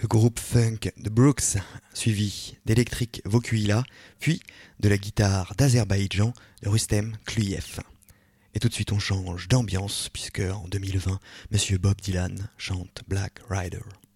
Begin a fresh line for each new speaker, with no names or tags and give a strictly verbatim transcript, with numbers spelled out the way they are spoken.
groupe funk de Brooks, suivi d'Electric Vokuila, puis de la guitare d'Azerbaïdjan de Rustem Kluyev. Et tout de suite on change d'ambiance puisque en deux mille vingt, Monsieur Bob Dylan chante Black Rider.